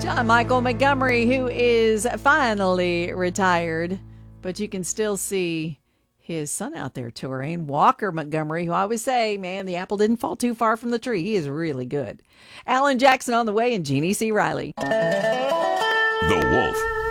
John Michael Montgomery, who is finally retired, but you can still see his son out there touring. Walker Montgomery, who I always say, man, the apple didn't fall too far from the tree. He is really good. Alan Jackson on the way and Jeannie C. Riley. The Wolf